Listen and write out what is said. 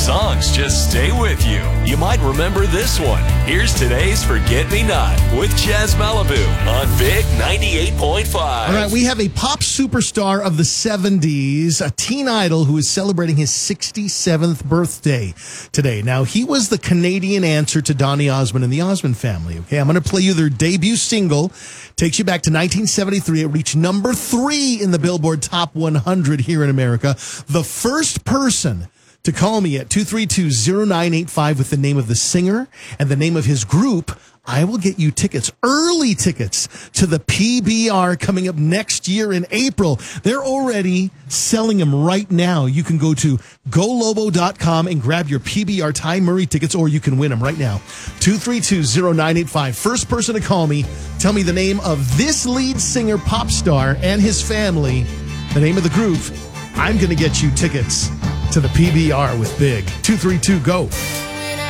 songs just stay with you. You might remember this one. Here's today's Forget Me Not with Chaz Malibu on Big 98.5. All right, we have a pop superstar of the 70s, a teen idol who is celebrating his 67th birthday today. Now, he was the Canadian answer to Donny Osmond and the Osmond Family. Okay, I'm going to play you their debut single. Takes you back to 1973. It reached number 3 in the Billboard Top 100 here in America. The first person to call me at 232-0985 with the name of the singer and the name of his group, I will get you tickets, early tickets to the PBR coming up next year in April. They're already selling them right now. You can go to GoLobo.com and grab your PBR Ty Murray tickets, or you can win them right now. 232-0985. First person to call me, tell me the name of this lead singer pop star and his family, the name of the group. I'm going to get you tickets to the PBR with Big. 232-GO.